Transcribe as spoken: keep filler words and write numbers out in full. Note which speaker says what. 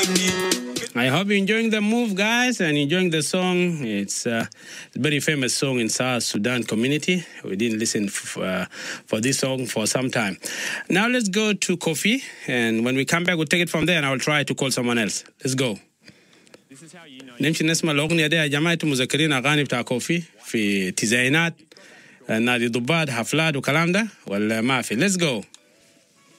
Speaker 1: I hope you're enjoying the move, guys, and enjoying the song. It's uh, a very famous song in South Sudan community. We didn't listen f uh, for this song for some time. Now let's go to Kofi, and when we come back, we'll take it from there, and I will try to call someone else. Let's go. نمشي نسمع الأغنية دي يا جماعة مذكرين أغاني بتاع كوفي في تسعينات نادي ضباط حفلات وكلام ده ولا ما في. Let's go.